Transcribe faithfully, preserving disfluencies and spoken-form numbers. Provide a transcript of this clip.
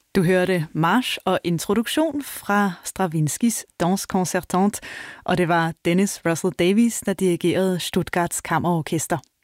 Du hørte march og introduktion fra Stravinskys Danse Concertante, og det var Dennis Russell Davies, der dirigerede Stuttgarts Kammerorkester.